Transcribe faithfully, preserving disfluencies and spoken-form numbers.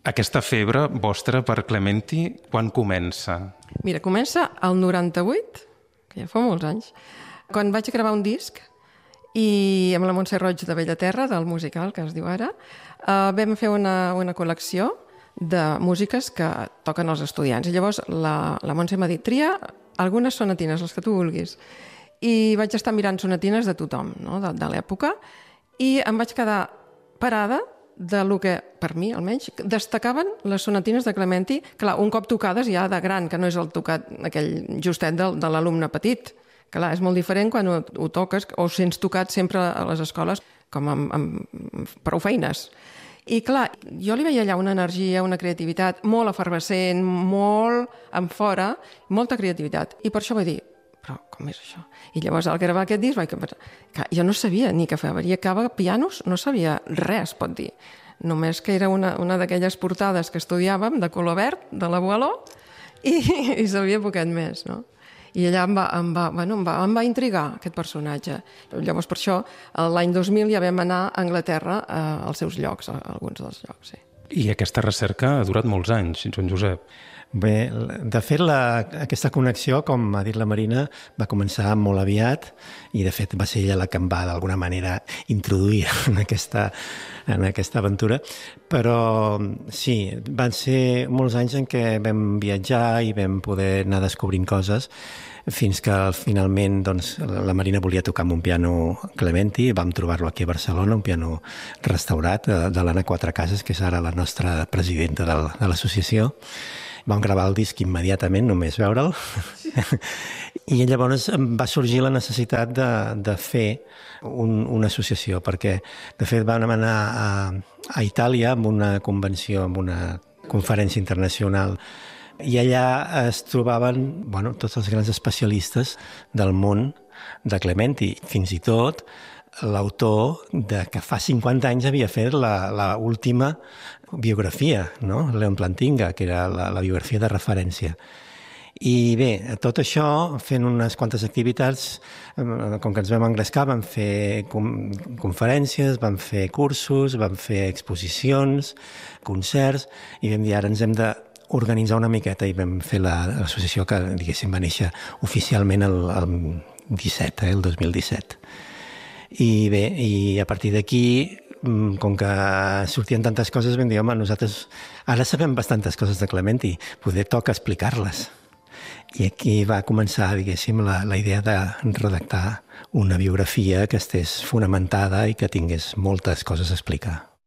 Aquesta febre vostra per Clementi, quan comença? Mira, comença al noranta-vuit, que ja fa molts anys, quan vaig gravar un disc i amb la Montse Roig de Bellaterra, del musical, que es diu ara, eh, vam fer una, una col·lecció de músiques que toquen els estudiants. I llavors la, la Montse m'ha dit, tria algunes sonatines, les que tu vulguis. I vaig estar mirant sonatines de tothom, no? de, de l'època, i em vaig quedar parada de lo que, per mi almenys, destacaven les sonatines de Clementi, clar, un cop tocades ja de gran, que no és el tocat aquell justet de, de l'alumne petit. Clar, és molt diferent quan ho, ho toques o sents tocat sempre a les escoles com amb, amb prou feines. I clar, jo li veia allà una energia, una creativitat molt efervescent, molt en fora, molta creativitat. I per això vaig dir, però com és això? I llavors al gravar aquest disc vaig pensar que jo no sabia ni que fabricava pianos, no sabia res, pot dir. Només que era una, una d'aquelles portades que estudiàvem de color verd, de la Boaló, i, i sabia poquet més, no? I allà em va, em, va, bueno, em, va, em va intrigar aquest personatge. Llavors, per això, l'any dos mil ja vam anar a Anglaterra eh, als seus llocs, a alguns dels llocs. Sí. I aquesta recerca ha durat molts anys, Joan Josep. Bé, de fet, la, aquesta connexió, com ha dit la Marina, va començar molt aviat i, de fet, va ser ella la que em va, d'alguna manera, introduir en aquesta, en aquesta aventura. Però, sí, van ser molts anys en què vam viatjar i vam poder anar descobrint coses fins que finalment doncs, la Marina volia tocar amb un piano Clementi, vam trobar-lo aquí a Barcelona, un piano restaurat de, de l'Anna Quatre Cases, que és ara la nostra presidenta de, de l'associació. Vam gravar el disc immediatament, només veure'l. I llavors va sorgir la necessitat de, de fer un, una associació, perquè, de fet, vam anar a, a Itàlia amb una convenció, amb una conferència internacional, i allà es trobaven bueno, tots els grans especialistes del món de Clementi, fins i tot l'autor de que fa cinquanta anys havia fet la, la última biografia, no? Leon Plantinga, que era la, la biografia de referència. I bé, tot això, fent unes quantes activitats, com que ens vam engrescar, vam fer com, conferències, vam fer cursos, vam fer exposicions, concerts, i vam dir, ara ens hem d'organitzar una miqueta, i vam fer l'associació que, diguéssim, va néixer oficialment el, el disset, eh, el dos mil disset. I bé, i a partir d'aquí, com que sortien tantes coses, vam dir, home, nosaltres ara sabem bastantes coses de Clementi, poder toca explicar-les. I aquí va començar, diguéssim, la, la idea de redactar una biografia que estés fonamentada i que tingués moltes coses a explicar.